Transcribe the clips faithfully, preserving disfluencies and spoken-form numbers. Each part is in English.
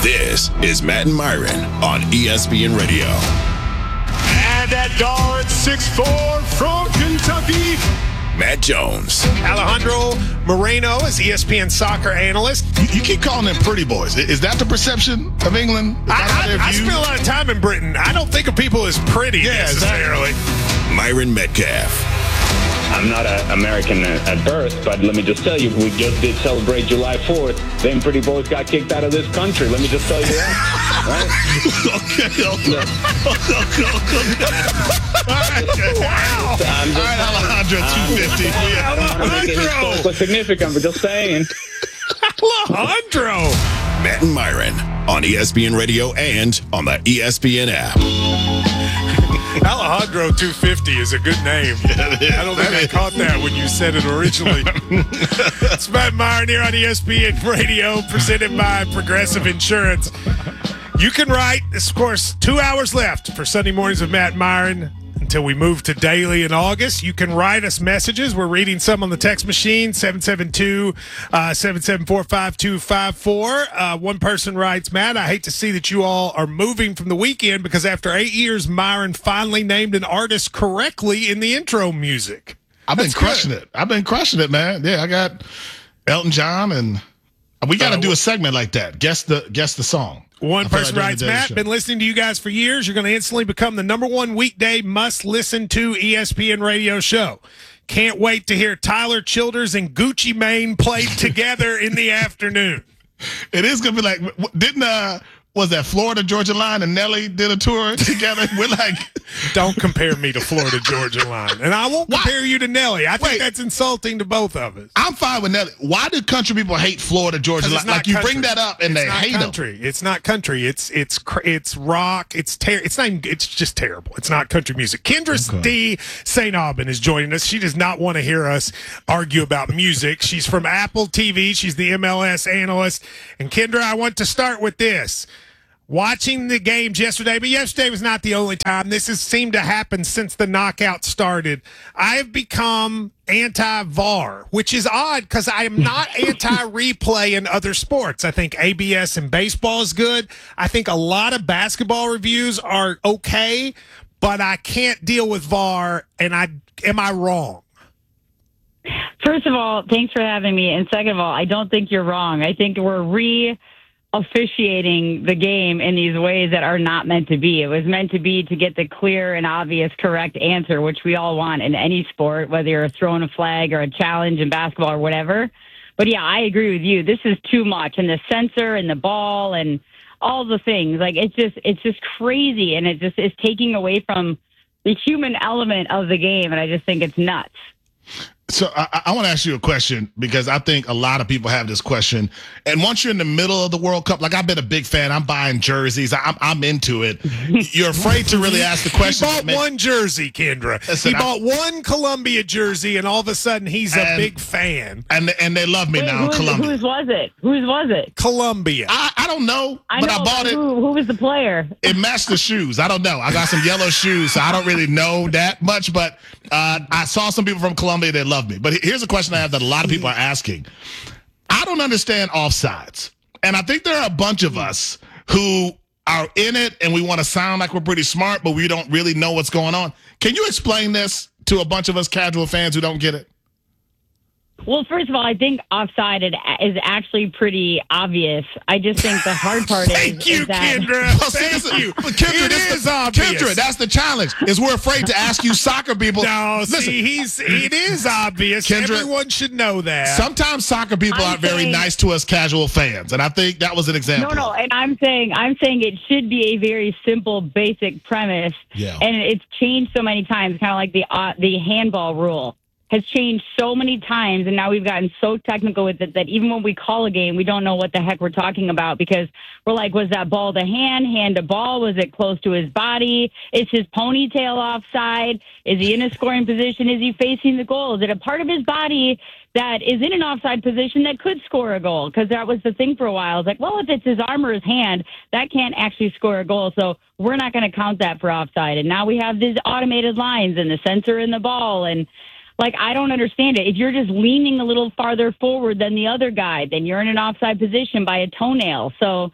This is Matt and Myron on E S P N Radio. And at guard, six foot four from Kentucky, Matt Jones. Alejandro Moreno is E S P N soccer analyst. You, you keep calling them pretty boys. Is that the perception of England? Is that how I, they're I, I viewed? spent a lot of time in Britain. I don't think of people as pretty Yeah, necessarily. Myron Metcalf. I'm not an American at birth, but let me just tell you, we just did celebrate July fourth. Them pretty boys got kicked out of this country. Let me just tell you that. Right? okay, okay. okay. Wow. I'm just, All right, Alejandro, two fifty. I don't want to make it historically significant, but just saying. Alejandro. Matt and Myron on E S P N Radio and on the E S P N app. Alejandro two fifty is a good name. I don't think I caught that when you said it originally. It's Matt Myron here on E S P N Radio, presented by Progressive Insurance. You can write, of course, two hours left for Sunday Mornings with Matt Myron until we move to daily in August. You can write us messages. We're reading some on the text machine, seven seven two, seven seven four, five two five four. Uh, one person writes, Matt, I hate to see that you all are moving from the weekend because after eight years, Myron finally named an artist correctly in the intro music. I've been That's crushing good. it. I've been crushing it, man. Yeah, I got Elton John, and we got to Uh, do a segment like that. Guess the guess the song. One I feel person like doing writes, the Daily Matt, Show. been listening to you guys for years. You're going to instantly become the number one weekday must-listen-to E S P N radio show. Can't wait to hear Tyler Childers and Gucci Mane played together in the afternoon. It is gonna be like, w- didn't uh, was that Florida Georgia Line and Nelly did a tour together? We're like, Don't compare me to Florida Georgia Line. And I won't Why? compare you to Nelly. I think Wait. that's insulting to both of us. I'm fine with Nelly. Why do country people hate Florida Georgia 'Cause Line? it's not Like you country. bring that up and It's they not hate them. country. It's not country. It's it's cr- it's rock. It's ter- It's not. Even, it's just terrible. It's not country music. Kendra Okay. D. Saint Aubin is joining us. She does not want to hear us argue about music. She's from Apple T V. She's the M L S analyst. And Kendra, I want to start with this. Watching the games yesterday, but yesterday was not the only time. This has seemed to happen since the knockout started. I have become anti-V A R, which is odd because I am not anti-replay in other sports. I think A B S in baseball is good. I think a lot of basketball reviews are okay, but I can't deal with V A R, and I am I wrong? First of all, thanks for having me. And second of all, I don't think you're wrong. I think we're re officiating the game in these ways that are not meant to be. It was meant to be to get the clear and obvious correct answer, which we all want in any sport, whether you're throwing a flag or a challenge in basketball or whatever. But yeah, I agree with you. This is too much. And the sensor and the ball and all the things, like it's just, it's just crazy. And it just is taking away from the human element of the game. And I just think it's nuts. So I, I want to ask you a question because I think a lot of people have this question. And once you're in the middle of the World Cup, like I've been a big fan, I'm buying jerseys, I'm I'm into it. You're afraid to really ask the question. He bought Man, one jersey, Kendra. Listen, he I- bought one Columbia jersey, and all of a sudden he's a And- big fan. and and they love me Wait, now in whose, Columbia. whose was it? Whose was it? Columbia. I, I don't know, I but know, I bought but it. Who, who was the player? It matched the shoes. I don't know. I got some yellow shoes, so I don't really know that much. But uh, I saw some people from Columbia that love me. But here's a question I have that a lot of people are asking. I don't understand offsides. And I think there are a bunch of us who are in it and we want to sound like we're pretty smart, but we don't really know what's going on. Can you explain this to a bunch of us casual fans who don't get it? Well, first of all, I think offside it is actually pretty obvious. I just think the hard part Thank is, you, is that Kendra. Well, see, Thank this is- you. but Kendra, It this is obvious. Kendra, that's the challenge. Is we're afraid to ask you soccer people. No, Listen, see, he's it is obvious. Kendra, Everyone should know that. sometimes soccer people I'm aren't very saying- nice to us casual fans, and I think that was an no, example. no. And I'm saying, I'm saying it should be a very simple, basic premise. Yeah. And it's changed so many times, kind of like the uh, the handball rule has changed so many times, and now we've gotten so technical with it that even when we call a game, we don't know what the heck we're talking about because we're like, was that ball to hand, hand to ball? Was it close to his body? Is his ponytail offside? Is he in a scoring position? Is he facing the goal? Is it a part of his body that is in an offside position that could score a goal? Because that was the thing for a while. It's like, well, if it's his arm or his hand, that can't actually score a goal. So we're not going to count that for offside. And now we have these automated lines and the sensor in the ball. And like, I don't understand it. If you're just leaning a little farther forward than the other guy, then you're in an offside position by a toenail. So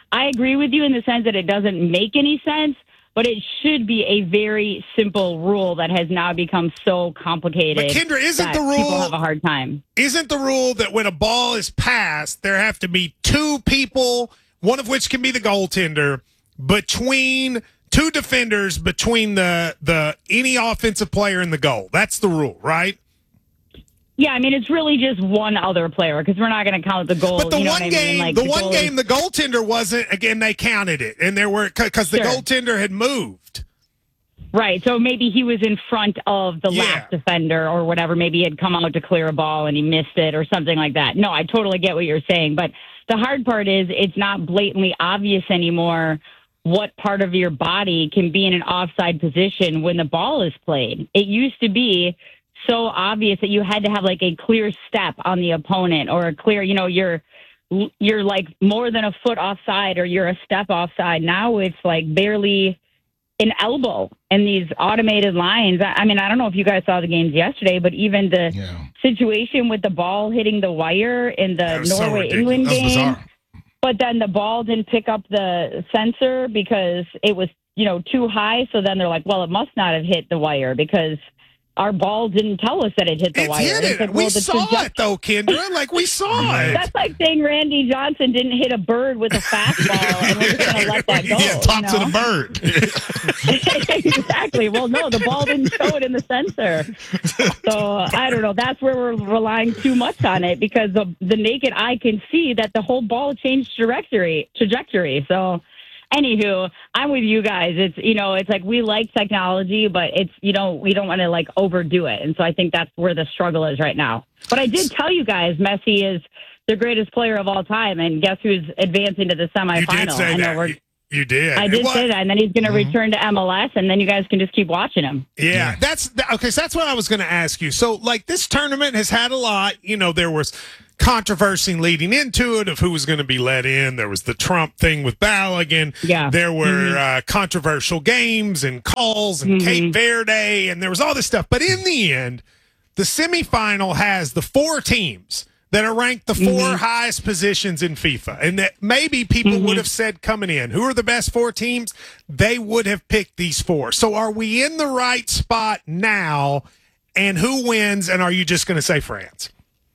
I agree with you in the sense that it doesn't make any sense, but it should be a very simple rule that has now become so complicated. But Kendra, isn't that the rule people have a hard time? Isn't the rule that when a ball is passed, there have to be two people, one of which can be the goaltender, between two defenders between the the any offensive player and the goal? That's the rule, right? Yeah, I mean, it's really just one other player because we're not going to count the goal. But the you know one what I game, mean? Like, the, the one game, is, the goaltender wasn't. Again, they counted it, and there were because the Sure. goaltender had moved. Right, so maybe he was in front of the Yeah. last defender or whatever. Maybe he had come out to clear a ball and he missed it or something like that. No, I totally get what you're saying. But the hard part is it's not blatantly obvious anymore what part of your body can be in an offside position when the ball is played. It used to be so obvious that you had to have like a clear step on the opponent or a clear, you know, you're you're like more than a foot offside or you're a step offside. Now it's like barely an elbow and these automated lines. I mean, I don't know if you guys saw the games yesterday, but even the Yeah. situation with the ball hitting the wire in the That was so Norway ridiculous. England That was game, bizarre. but then the ball didn't pick up the sensor because it was, you know, too high. So then they're like, well, it must not have hit the wire because our ball didn't tell us that it hit the It's wire. hit It's it. like, we well, the saw traje- it though, Kendra. Like we saw it. That's like saying Randy Johnson didn't hit a bird with a fastball and we're just going to let that go. Yeah, talk you to know? the bird. Exactly. Well, no, the ball didn't show it in the sensor. So I don't know. That's where we're relying too much on it because the the naked eye can see that the whole ball changed trajectory. Trajectory. So, anywho, I'm with you guys. It's you know, it's like we like technology, but it's you know we don't want to like overdo it, and so I think that's where the struggle is right now. But I did tell you guys, Messi is the greatest player of all time, and guess who's advancing to the semifinal? You did say I know that. we're. You, you did. I did What- say that, and then he's going to return to M L S, and then you guys can just keep watching him. Yeah, Yeah. that's th- okay. So that's what I was going to ask you. So, like, this tournament has had a lot. You know, there was controversy leading into it of who was going to be let in. There was the Trump thing with Balogun. Yeah. There were Mhm. uh, controversial games and calls and Mhm. Cape Verde, and there was all this stuff. But in the end, the semifinal has the four teams that are ranked the four Mm-hmm. highest positions in FIFA. And that maybe people Mm-hmm. would have said coming in, who are the best four teams? They would have picked these four. So are we in the right spot now? And who wins? And are you just going to say France?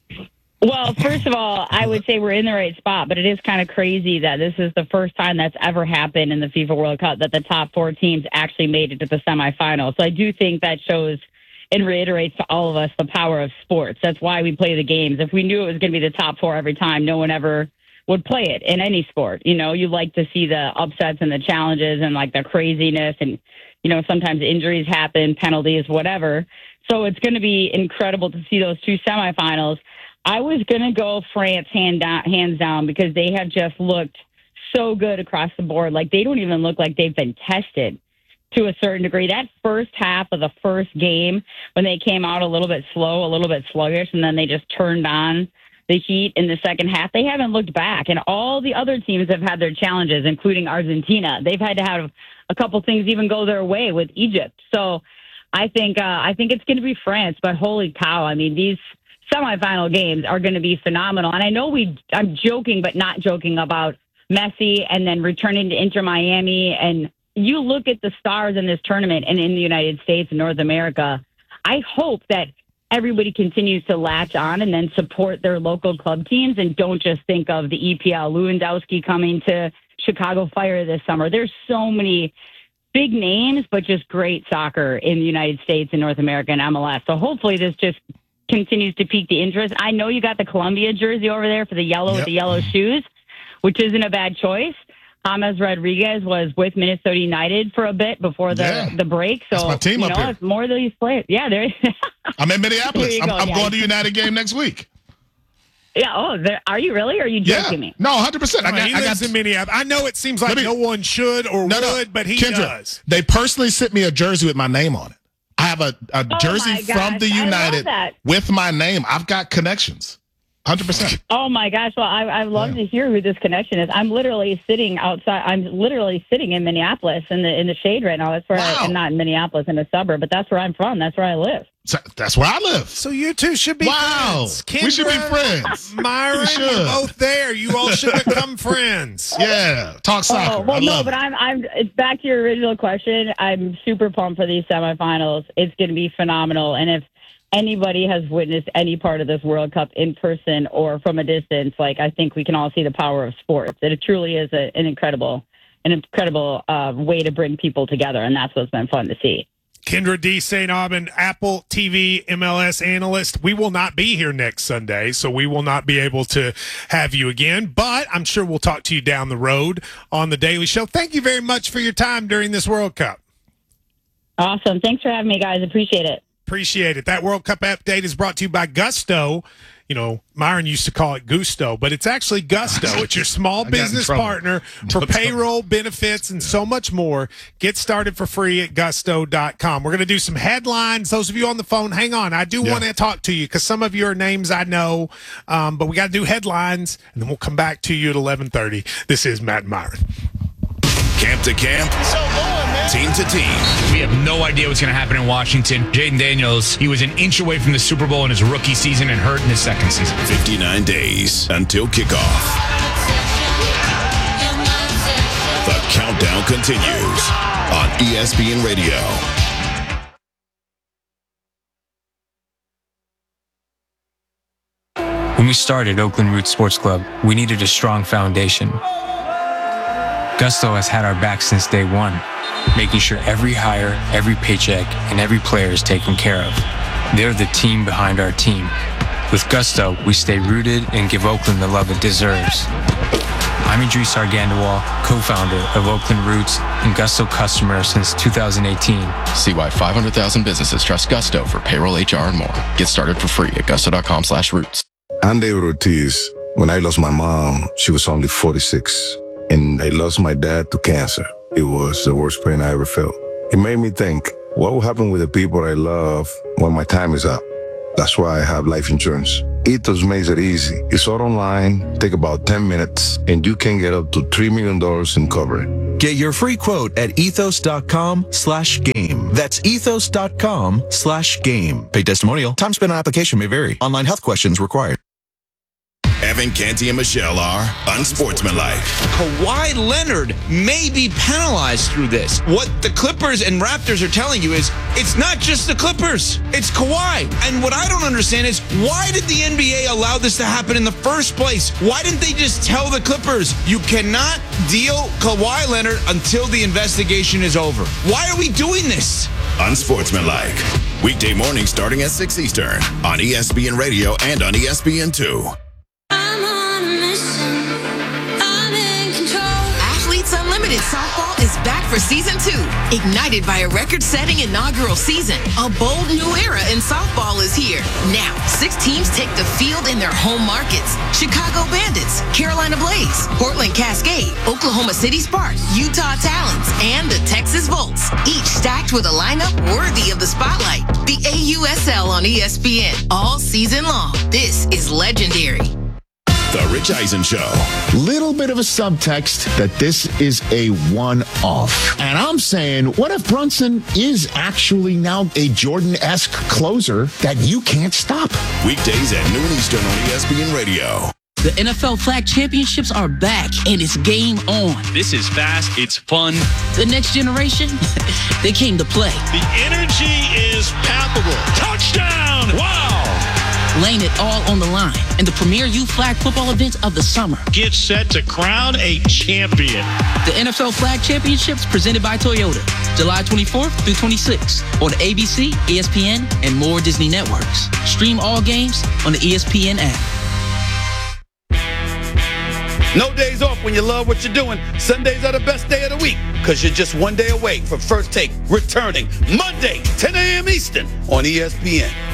Well, first of all, I would say we're in the right spot, but it is kind of crazy that this is the first time that's ever happened in the FIFA World Cup that the top four teams actually made it to the semifinal. So I do think that shows and reiterates to all of us the power of sports. That's why we play the games. If we knew it was going to be the top four every time, no one ever would play it in any sport. You know, you like to see the upsets and the challenges and like the craziness and, you know, sometimes injuries happen, penalties, whatever. So it's going to be incredible to see those two semifinals. I was going to go France hand down, hands down because they have just looked so good across the board. Like they don't even look like they've been tested to a certain degree. That first half of the first game when they came out a little bit slow, a little bit sluggish, and then they just turned on the heat in the second half, they haven't looked back. And all the other teams have had their challenges, including Argentina. They've had to have a couple things even go their way with Egypt. So I think uh, I think it's going to be France. But holy cow, I mean, these semifinal games are going to be phenomenal. And I know we, I'm joking, but not joking about Messi and then returning to Inter Miami. And you look at the stars in this tournament and in the United States and North America, I hope that everybody continues to latch on and then support their local club teams and don't just think of the E P L. Lewandowski coming to Chicago Fire this summer. There's so many big names, but just great soccer in the United States and North America and M L S. So hopefully this just continues to pique the interest. I know you got the Columbia jersey over there for the yellow with Yep. the yellow shoes, which isn't a bad choice. James Rodriguez was with Minnesota United for a bit before the, Yeah. the break. So, That's my team you up know, here. it's more of these players. Yeah, there. I'm in Minneapolis. There you I'm, go, I'm yeah. going to United game next week. yeah. Oh, there, are you really? Or are you Yeah. joking me? No, one hundred percent. I Well, got, he I lives got in Minneapolis. I know it seems like Let me- no one should or no, no, would, but he Kendra, does. They personally sent me a jersey with my name on it. I have a, a Oh, jersey my from the gosh. I love United that. with my name. I've got connections. one hundred percent. Oh my gosh! Well, I I love Yeah. to hear who this connection is. I'm literally sitting outside. I'm literally sitting in Minneapolis in the in the shade right now. That's where Wow. I, and not in Minneapolis in a suburb, but that's where I'm from. That's where I live. So that's where I live. So you two should be Wow. friends. We should be Kendra, friends. Myron, We should. you're both there. You all should become friends. Yeah. Talk soccer. Oh, well, I no, love but it. I'm, I'm, it's back to your original question. I'm super pumped for these semifinals. It's going to be phenomenal. And if anybody has witnessed any part of this World Cup in person or from a distance, like, I think we can all see the power of sports. It truly is a, an incredible, an incredible uh, way to bring people together. And that's what's been fun to see. Kendra D. Saint Aubin, Apple T V M L S analyst. We will not be here next Sunday, so we will not be able to have you again, but I'm sure we'll talk to you down the road on The Daily Show. Thank you very much for your time during this World Cup. Awesome. Thanks for having me, guys. Appreciate it. Appreciate it. That World Cup update is brought to you by Gusto. You know, Myron used to call it Gusto, but it's actually Gusto. It's your small got in business trouble. partner for payroll, benefits, and so much more. Get started for free at gusto dot com. We're going to do some headlines. Those of you on the phone, hang on. I do Yeah. want to talk to you because some of your names I know, um, but we got to do headlines, and then we'll come back to you at eleven thirty. This is Matt and Myron. Camp to camp, team to team. We have no idea what's going to happen in Washington. Jaden Daniels, he was an inch away from the Super Bowl in his rookie season and hurt in his second season. fifty-nine days until kickoff. The countdown continues on E S P N Radio. When we started Oakland Roots Sports Club, we needed a strong foundation. Gusto has had our back since day one, making sure every hire, every paycheck, and every player is taken care of. They're the team behind our team. With Gusto, we stay rooted and give Oakland the love it deserves. I'm Idris Argandawal, co-founder of Oakland Roots and Gusto customer since two thousand eighteen. See why five hundred thousand businesses trust Gusto for payroll, H R, and more. Get started for free at gusto dot com slash roots. I'm David Ortiz. When I lost my mom, she was only forty-six. And I lost my dad to cancer. It was the worst pain I ever felt. It made me think, what will happen with the people I love when my time is up? That's why I have life insurance. Ethos makes it easy. It's all online, take about ten minutes, and you can get up to three million dollars in coverage. Get your free quote at ethos dot com slash game. That's ethos dot com slash game. Paid testimonial. Time spent on application may vary. Online health questions required. Evan, Canty, and Michelle are unsportsmanlike. Kawhi Leonard may be penalized through this. What the Clippers and Raptors are telling you is it's not just the Clippers, it's Kawhi. And what I don't understand is why did the N B A allow this to happen in the first place? Why didn't they just tell the Clippers, you cannot deal Kawhi Leonard until the investigation is over? Why are we doing this? Unsportsmanlike. Weekday morning starting at six Eastern on E S P N Radio and on E S P N two. Unlimited Softball is back for season two. Ignited by a record-setting inaugural season, a bold new era in softball is here. Now, six teams take the field in their home markets. Chicago Bandits, Carolina Blaze, Portland Cascade, Oklahoma City Sparks, Utah Talons, and the Texas Volts. Each stacked with a lineup worthy of the spotlight. The A U S L on E S P N all season long. This is legendary. The Rich Eisen Show. Little bit of a subtext that this is a one-off. And I'm saying, what if Brunson is actually now a Jordan-esque closer that you can't stop? Weekdays at noon Eastern on E S P N Radio. The N F L Flag Championships are back, and it's game on. This is fast. It's fun. The next generation, they came to play. The energy is palpable. Touchdown! Wow! Laying it all on the line in the premier youth flag football event of the summer. Get set to crown a champion. The N F L Flag Championships presented by Toyota, July twenty-fourth through twenty-sixth on A B C, E S P N, and more Disney networks. Stream all games on the E S P N app. No days off when you love what you're doing. Sundays are the best day of the week because you're just one day away from First Take returning Monday, ten a.m. Eastern on E S P N.